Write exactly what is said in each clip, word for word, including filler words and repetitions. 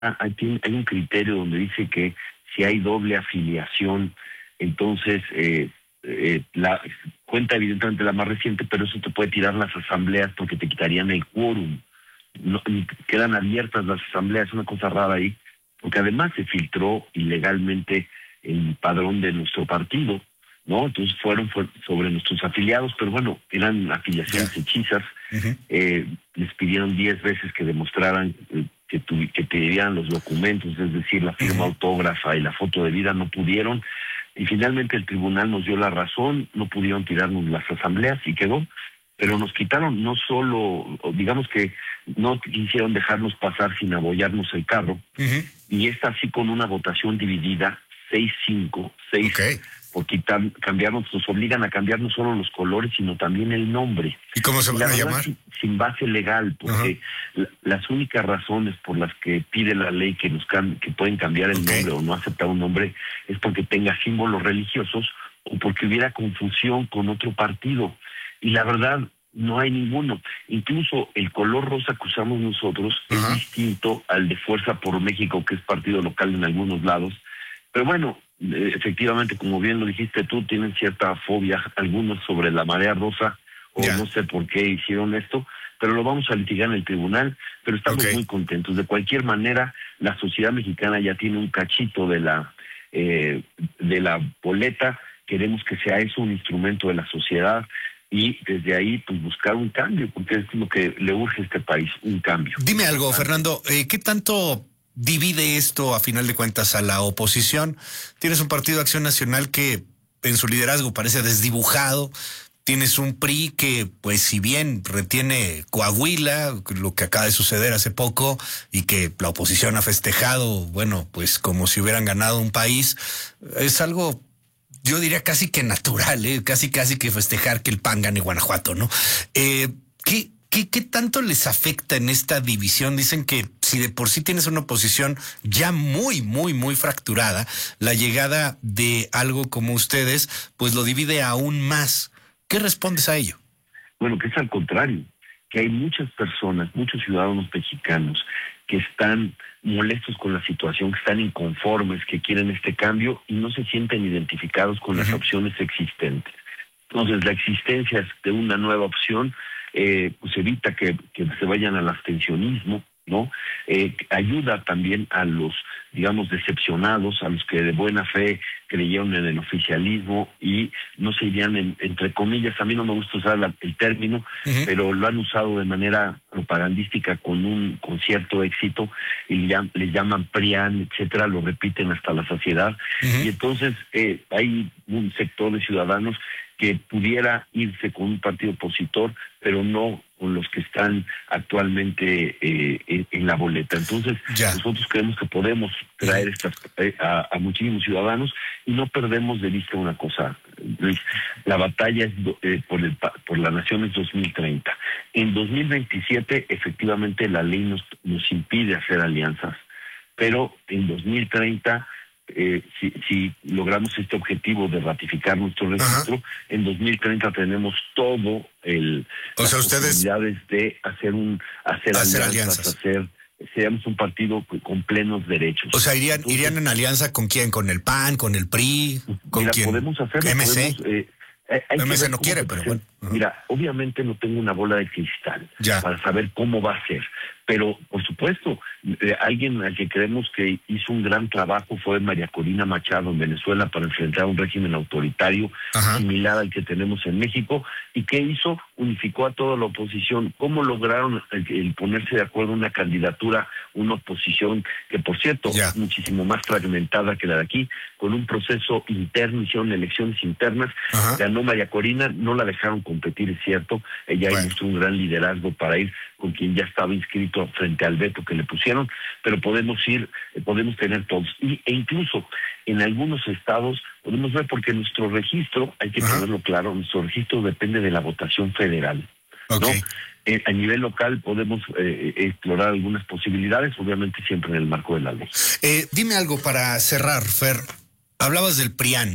hay, hay un criterio donde dice que si hay doble afiliación, entonces eh, eh, la cuenta evidentemente la más reciente, pero eso te puede tirar las asambleas porque te quitarían el quórum. No, quedan abiertas las asambleas, es una cosa rara ahí, porque además se filtró ilegalmente el padrón de nuestro partido, ¿no? Entonces fueron, fueron sobre nuestros afiliados, pero bueno, eran afiliaciones yeah. hechizas. Uh-huh. eh, les pidieron diez veces que demostraran eh, que, tu, que te dieran los documentos, es decir, la firma uh-huh. autógrafa y la foto de vida, no pudieron, y finalmente el tribunal nos dio la razón, no pudieron tirarnos las asambleas y quedó, pero nos quitaron no solo, digamos que no quisieron dejarnos pasar sin abollarnos el carro, uh-huh. y esta así con una votación dividida, seis cinco, seis, okay. porque tam, cambiarnos, nos obligan a cambiar no solo los colores, sino también el nombre. ¿Y cómo se van a llamar? Sin, sin base legal, porque uh-huh. la, las únicas razones por las que pide la ley que nos cam, que pueden cambiar el okay. nombre o no aceptar un nombre es porque tenga símbolos religiosos o porque hubiera confusión con otro partido. Y la verdad, no hay ninguno. Incluso el color rosa que usamos nosotros uh-huh. es distinto al de Fuerza por México, que es partido local en algunos lados. Pero bueno, efectivamente, como bien lo dijiste tú, tienen cierta fobia algunos sobre la marea rosa, o yeah. no sé por qué hicieron esto, pero lo vamos a litigar en el tribunal, pero estamos okay. muy contentos. De cualquier manera, la sociedad mexicana ya tiene un cachito de la eh, de la boleta. Queremos que sea eso un instrumento de la sociedad y desde ahí pues buscar un cambio, porque es lo que le urge a este país, un cambio. Dime algo, Fernando, eh, ¿qué tanto divide esto, a final de cuentas, a la oposición? Tienes un Partido Acción Nacional que en su liderazgo parece desdibujado. Tienes un P R I que, pues, si bien retiene Coahuila, lo que acaba de suceder hace poco, y que la oposición ha festejado, bueno, pues como si hubieran ganado un país, es algo, yo diría casi que natural, ¿eh? casi casi que festejar que el P A N gane Guanajuato, ¿no? Eh, ¿qué, qué, ¿Qué tanto les afecta en esta división? Dicen que si de por sí tienes una oposición ya muy, muy, muy fracturada, la llegada de algo como ustedes, pues lo divide aún más. ¿Qué respondes a ello? Bueno, que es al contrario, que hay muchas personas, muchos ciudadanos mexicanos que están molestos con la situación, que están inconformes, que quieren este cambio y no se sienten identificados con uh-huh. las opciones existentes. Entonces, la existencia de una nueva opción eh, pues evita que, que se vayan al abstencionismo, ¿no? Eh, ayuda también a los, digamos, decepcionados, a los que de buena fe creyeron en el oficialismo y no se irían, en, entre comillas, a mí no me gusta usar la, el término, uh-huh. pero lo han usado de manera propagandística con un con cierto éxito y le, le llaman P R I A N, etcétera, lo repiten hasta la saciedad, uh-huh. y entonces eh, hay un sector de ciudadanos que pudiera irse con un partido opositor, pero no con los que están actualmente eh, en, en la boleta. Entonces, ya. nosotros creemos que podemos traer estas eh, a, a muchísimos ciudadanos y no perdemos de vista una cosa, Luis. La batalla es eh, por, el, por la nación es dos mil treinta. En dos mil veintisiete, efectivamente, la ley nos, nos impide hacer alianzas, pero en dos mil treinta... Eh, si, si logramos este objetivo de ratificar nuestro registro, ajá. en dos mil treinta tenemos todo el o sea, las ustedes posibilidades de hacer un hacer, hacer alianzas, alianzas, hacer seamos un partido con plenos derechos. O sea, irían Entonces, irían en alianza con quién, con el P A N, con el P R I, con mira, quién. Podemos hacerlo. M C. Podemos, eh, hay M C no quiere, pero bueno. Uh-huh. Mira, obviamente no tengo una bola de cristal ya. para saber cómo va a ser. Pero, por supuesto, eh, alguien al que creemos que hizo un gran trabajo fue María Corina Machado en Venezuela para enfrentar un régimen autoritario Ajá. similar al que tenemos en México. ¿Y qué hizo? Unificó a toda la oposición. ¿Cómo lograron el, el ponerse de acuerdo en una candidatura, una oposición que, por cierto, ya. es muchísimo más fragmentada que la de aquí, con un proceso interno, hicieron elecciones internas, Ajá. ganó María Corina, no la dejaron competir, es cierto, ella bueno. mostró un gran liderazgo para ir con quien ya estaba inscrito frente al veto que le pusieron, pero podemos ir, eh, podemos tener todos. Y, e incluso en algunos estados podemos ver, porque nuestro registro, hay que Ajá. tenerlo claro, nuestro registro depende de la votación federal, okay. ¿no? Eh, a nivel local podemos eh, explorar algunas posibilidades, obviamente siempre en el marco de la ley. Eh, dime algo para cerrar, Fer. Hablabas del P R I A N.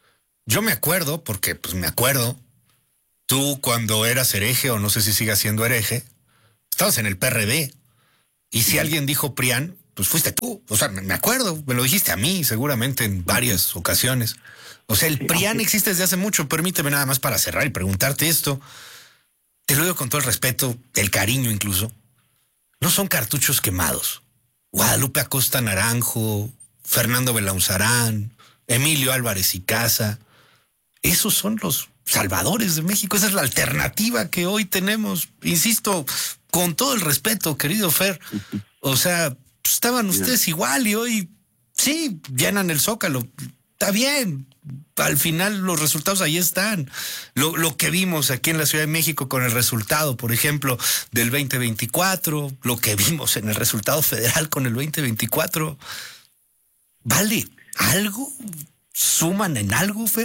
Yo me acuerdo, porque pues me acuerdo, tú cuando eras hereje, o no sé si sigas siendo hereje, estabas en el P R D. Y si sí. alguien dijo P R I A N, pues fuiste tú. O sea, me acuerdo, me lo dijiste a mí seguramente en varias ocasiones. O sea, el PRIAN existe desde hace mucho. Permíteme nada más para cerrar y preguntarte esto. Te lo digo con todo el respeto, el cariño incluso. No son cartuchos quemados. Guadalupe Acosta Naranjo, Fernando Belauzarán, Emilio Álvarez y Casa. Esos son los salvadores de México. Esa es la alternativa que hoy tenemos. Insisto, con todo el respeto, querido Fer. O sea, estaban ustedes igual y hoy sí, llenan el Zócalo. Está bien. Al final los resultados ahí están. Lo, lo que vimos aquí en la Ciudad de México con el resultado, por ejemplo, del veinte veinticuatro, lo que vimos en el resultado federal con el veinte veinticuatro. ¿Vale algo? ¿Suman en algo, Fer?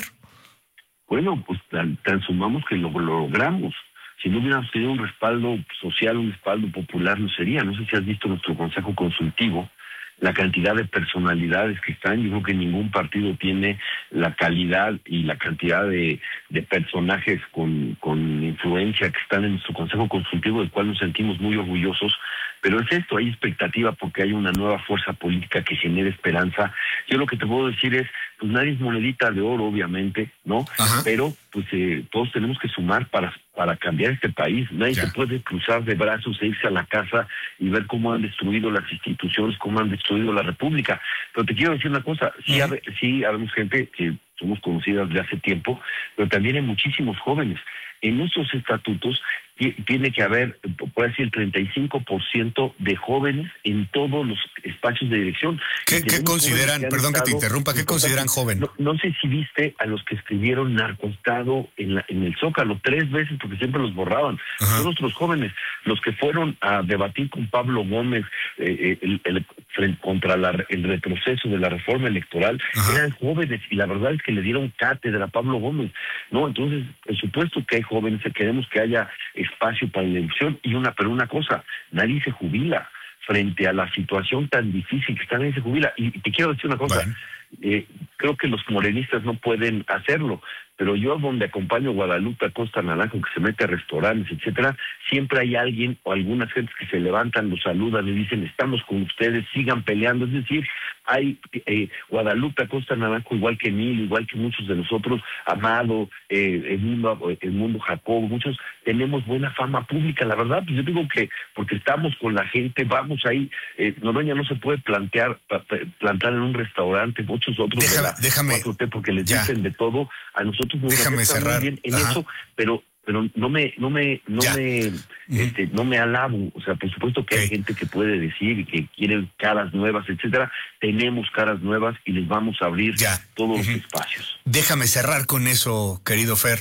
Bueno, pues tan, tan sumamos que lo, lo logramos. Si no hubiéramos tenido un respaldo social, un respaldo popular, no sería. No sé si has visto nuestro consejo consultivo, la cantidad de personalidades que están. Yo creo que ningún partido tiene la calidad y la cantidad de, de personajes con, con influencia que están en nuestro consejo consultivo, del cual nos sentimos muy orgullosos. Pero es esto, hay expectativa porque hay una nueva fuerza política que genera esperanza. Yo lo que te puedo decir es, pues nadie es monedita de oro, obviamente, ¿no? Ajá. Pero pues eh, todos tenemos que sumar para para cambiar este país. Nadie ya. se puede cruzar de brazos e irse a la casa y ver cómo han destruido las instituciones, cómo han destruido la república. Pero te quiero decir una cosa, sí, uh-huh. hab- sí habemos gente que somos conocidas de hace tiempo, pero también hay muchísimos jóvenes. En nuestros estatutos tiene que haber, por decir, el treinta y cinco por ciento de jóvenes en todos los espacios de dirección. ¿Qué, ¿qué consideran, que perdón que te interrumpa, qué consideran joven? No, no sé si viste a los que escribieron narcoestado en, la, en el Zócalo tres veces, porque siempre los borraban. Ajá. Son nuestros jóvenes, los que fueron a debatir con Pablo Gómez eh, el, el, el, contra la, el retroceso de la reforma electoral. Ajá. Eran jóvenes, y la verdad es que le dieron cátedra a Pablo Gómez. No, entonces, por supuesto que hay jóvenes, queremos que haya espacio para la elección, y una, pero una cosa, nadie se jubila frente a la situación tan difícil que está, nadie se jubila. Y, y te quiero decir una cosa, bueno. eh, creo que los morenistas no pueden hacerlo, pero yo donde acompaño a Guadalupe Acosta Naranjo, que se mete a restaurantes, etcétera, siempre hay alguien o algunas gentes que se levantan, los saludan y dicen, estamos con ustedes, sigan peleando. Es decir, hay eh, Guadalupe Acosta Naranjo, igual que Emilio, igual que muchos de nosotros, Amado, eh, el mundo, el mundo Jacobo, muchos tenemos buena fama pública. La verdad, pues yo digo que porque estamos con la gente, vamos ahí. eh, Noroña no se puede plantear plantar en un restaurante, muchos otros déjame, de la déjame, cuatro T, porque les ya. dicen de todo. A nosotros nos déjame cerrar muy bien en Ajá. eso, pero pero no me no me no ya. me uh-huh. este, no me alabo. O sea, por supuesto que okay. hay gente que puede decir y que quieren caras nuevas, etcétera. Tenemos caras nuevas y les vamos a abrir ya. todos uh-huh. los espacios. Déjame cerrar con eso, querido Fer.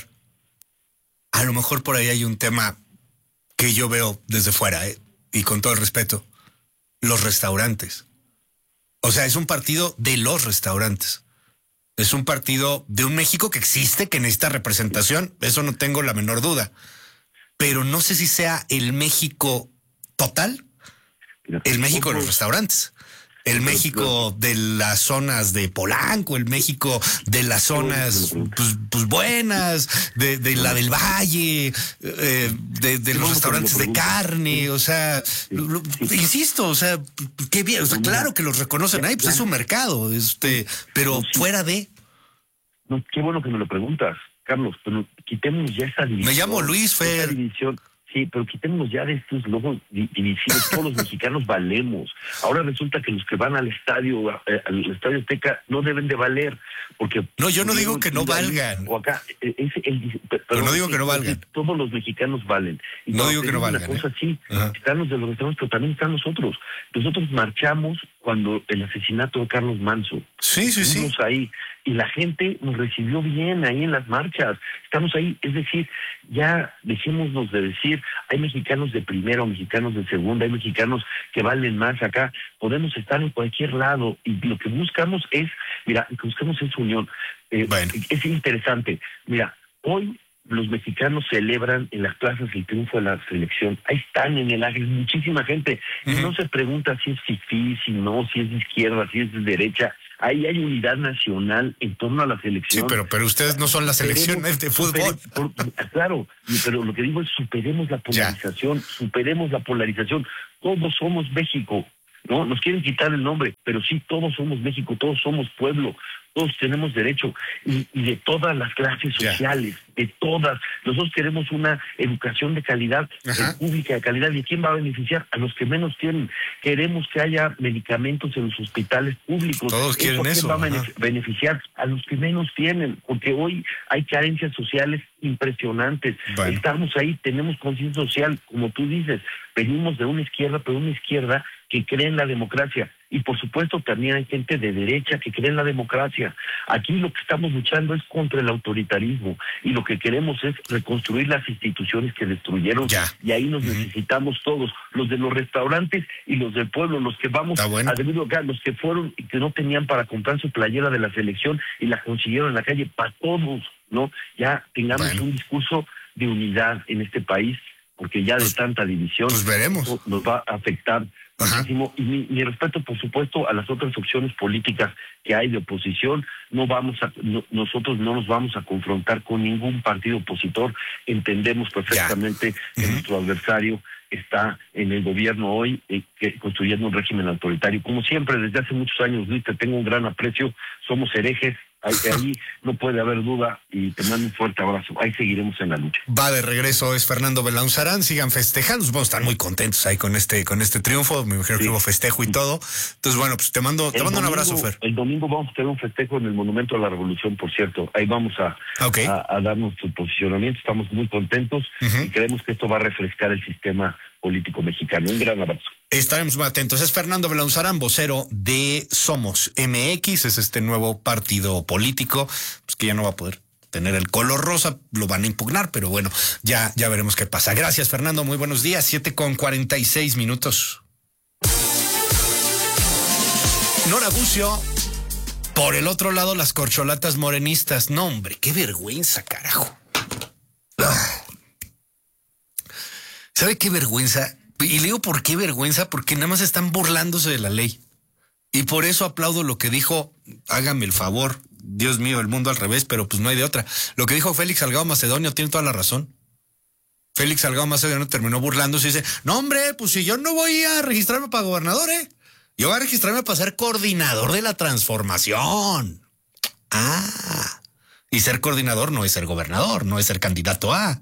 A lo mejor por ahí hay un tema que yo veo desde fuera, ¿eh? Y con todo el respeto, los restaurantes. O sea, es un partido de los restaurantes. Es un partido de un México que existe, que necesita representación, eso no tengo la menor duda. Pero no sé si sea el México total, el México de los restaurantes, el México de las zonas de Polanco, el México de las zonas pues, pues buenas, de, de la del Valle, eh, de, de los restaurantes de carne, o sea, lo, insisto, o sea, qué bien, o sea, claro que los reconocen ahí, pues es un mercado, este, pero fuera de... No, qué bueno que me lo preguntas, Carlos, pero quitemos ya esa división. Me llamo Luis Fer. División, sí, pero quitemos ya de estos logos divisivos. Todos los mexicanos valemos. Ahora resulta que los que van al estadio, al estadio Azteca, no deben de valer, porque... No, yo no digo que no valgan. O acá, es el, pero, pero no digo que no valgan. Todos los mexicanos valen. Y no digo que no valgan. Una cosa ¿eh? sí, Ajá. están los de los restaurantes, pero también están nosotros. Nosotros marchamos cuando el asesinato de Carlos Manso. Sí, sí, sí. Estuvimos ahí. Y la gente nos recibió bien ahí en las marchas. Estamos ahí, es decir, ya dejémonos de decir, hay mexicanos de primera o mexicanos de segunda, hay mexicanos que valen más acá. Podemos estar en cualquier lado y lo que buscamos es, mira, lo que buscamos es unión. Eh, bueno. Es interesante. Mira, hoy los mexicanos celebran en las plazas el triunfo de la selección. Ahí están en el ángel muchísima gente. Uh-huh. Y no se pregunta si es fifí, si no, si es de izquierda, si es de derecha. Ahí hay unidad nacional en torno a la selección. Sí, pero, pero ustedes no son la selección de fútbol. Por, claro, pero lo que digo es superemos la polarización, ya. superemos la polarización. Todos somos México. ¿no? Nos quieren quitar el nombre, pero sí, todos somos México, todos somos pueblo, todos tenemos derecho, y, y de todas las clases sociales, yeah. de todas. Nosotros queremos una educación de calidad, eh, pública de calidad, ¿y quién va a beneficiar? A los que menos tienen. Queremos que haya medicamentos en los hospitales públicos. Todos quieren ¿Quién eso. va a beneficiar? A los que menos tienen, porque hoy hay carencias sociales impresionantes. Bueno. Estamos ahí, tenemos conciencia social, como tú dices, venimos de una izquierda, pero una izquierda que cree en la democracia. Y por supuesto también hay gente de derecha que cree en la democracia. Aquí lo que estamos luchando es contra el autoritarismo y lo que queremos es reconstruir las instituciones que destruyeron. Ya. Y ahí nos uh-huh. necesitamos todos, los de los restaurantes y los del pueblo, los que vamos bueno. a debido acá, los que fueron y que no tenían para comprar su playera de la selección y la consiguieron en la calle, para todos, ¿no? Ya tengamos bueno. un discurso de unidad en este país, porque ya de tanta división pues veremos. nos va a afectar muchísimo. Y mi, mi respeto, por supuesto, a las otras opciones políticas que hay de oposición. No vamos a, no, nosotros no nos vamos a confrontar con ningún partido opositor. Entendemos perfectamente yeah. que uh-huh. nuestro adversario está en el gobierno hoy, eh, que, construyendo un régimen autoritario. Como siempre, desde hace muchos años, Luis, te tengo un gran aprecio. Somos herejes. Ahí, ahí no puede haber duda, y te mando un fuerte abrazo. Ahí seguiremos en la lucha. Va de regreso, es Fernando Belauzarán. Sigan festejando, vamos a estar muy contentos ahí con este con este triunfo. Me imagino sí. que hubo festejo y todo. Entonces, bueno, pues te mando, te mando domingo, un abrazo, Fer. El domingo vamos a tener un festejo en el Monumento a la Revolución, por cierto. Ahí vamos a, okay. a, a dar nuestro posicionamiento. Estamos muy contentos uh-huh. y creemos que esto va a refrescar el sistema político mexicano. Un gran abrazo. Estaremos muy atentos. Es Fernando Belauzarán, vocero de Somos M X, es este nuevo partido político, pues que ya no va a poder tener el color rosa, lo van a impugnar, pero bueno, ya, ya veremos qué pasa. Gracias, Fernando, muy buenos días, siete con cuarenta y seis minutos. Nora Bucio, por el otro lado, las corcholatas morenistas. No, hombre, qué vergüenza, carajo. ¿Sabe qué vergüenza? Y le digo por qué vergüenza, porque nada más están burlándose de la ley. Y por eso aplaudo lo que dijo, hágame el favor, Dios mío, el mundo al revés, pero pues no hay de otra. Lo que dijo Félix Salgado Macedonio tiene toda la razón. Félix Salgado Macedonio terminó burlándose y dice, no hombre, pues si yo no voy a registrarme para gobernador, ¿eh? Yo voy a registrarme para ser coordinador de la transformación. Ah, y ser coordinador no es ser gobernador, no es ser candidato a...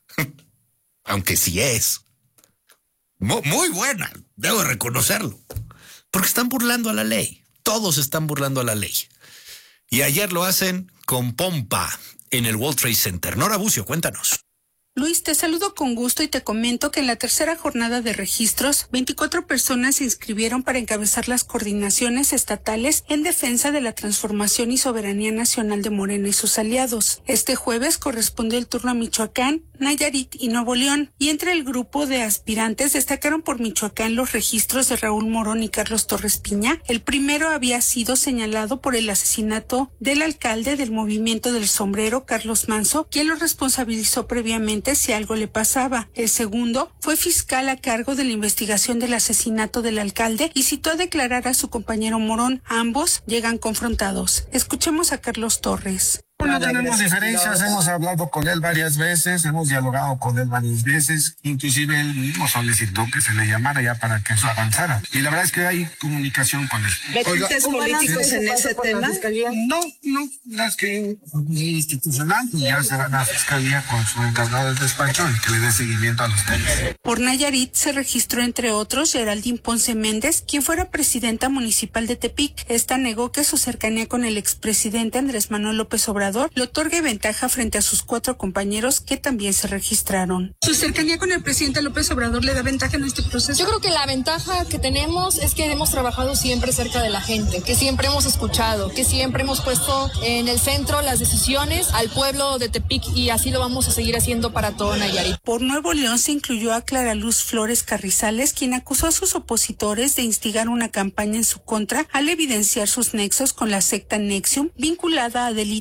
Aunque sí es. Muy, muy buena, debo reconocerlo. Porque están burlando a la ley. Todos están burlando a la ley. Y ayer lo hacen con pompa en el World Trade Center. Nora Bucio, cuéntanos. Luis, te saludo con gusto y te comento que en la tercera jornada de registros, veinticuatro personas se inscribieron para encabezar las coordinaciones estatales en defensa de la transformación y soberanía nacional de Morena y sus aliados. Este jueves correspondió el turno a Michoacán, Nayarit y Nuevo León, y entre el grupo de aspirantes destacaron por Michoacán los registros de Raúl Morón y Carlos Torres Piña. El primero había sido señalado por el asesinato del alcalde del Movimiento del Sombrero, Carlos Manso, quien lo responsabilizó previamente si algo le pasaba. El segundo fue fiscal a cargo de la investigación del asesinato del alcalde y citó a declarar a su compañero Morón. Ambos llegan confrontados. Escuchemos a Carlos Torres. No tenemos diferencias, hemos hablado con él varias veces, hemos dialogado con él varias veces, inclusive él mismo solicitó que se le llamara ya para que eso avanzara. Y la verdad es que hay comunicación con él. ¿Tintes políticos en ese tema? No, no, las que institucional, ya será la fiscalía con su encargado del despacho y que le dé seguimiento a los temas. Por Nayarit se registró entre otros Geraldine Ponce Méndez, quien fuera presidenta municipal de Tepic. Esta negó que su cercanía con el expresidente Andrés Manuel López Obrador le otorgue ventaja frente a sus cuatro compañeros que también se registraron. ¿Su cercanía con el presidente López Obrador le da ventaja en este proceso? Yo creo que la ventaja que tenemos es que hemos trabajado siempre cerca de la gente, que siempre hemos escuchado, que siempre hemos puesto en el centro las decisiones al pueblo de Tepic y así lo vamos a seguir haciendo para todo Nayarit. Por Nuevo León se incluyó a Clara Luz Flores Carrizales, quien acusó a sus opositores de instigar una campaña en su contra al evidenciar sus nexos con la secta Nexium, vinculada a delitos como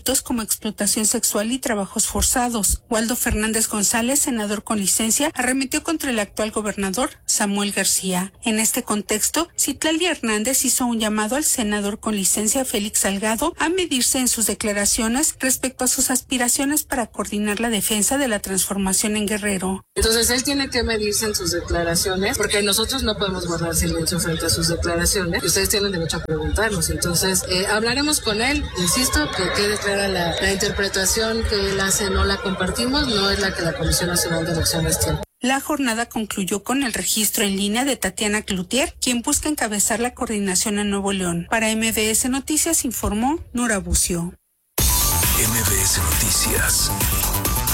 explotación sexual y trabajos forzados. Waldo Fernández González, senador con licencia, arremetió contra el actual gobernador Samuel García. En este contexto, Citlali Hernández hizo un llamado al senador con licencia Félix Salgado a medirse en sus declaraciones respecto a sus aspiraciones para coordinar la defensa de la transformación en Guerrero. Entonces él tiene que medirse en sus declaraciones, porque nosotros no podemos guardar silencio frente a sus declaraciones, y ustedes tienen derecho a preguntarnos. Entonces eh, hablaremos con él, insisto, que quede clara la, la interpretación que él hace, no la compartimos, no es la que la Comisión Nacional de Elecciones tiene. La jornada concluyó con el registro en línea de Tatiana Cloutier, quien busca encabezar la coordinación en Nuevo León. Para M B S Noticias informó Nora Bucio. M B S Noticias.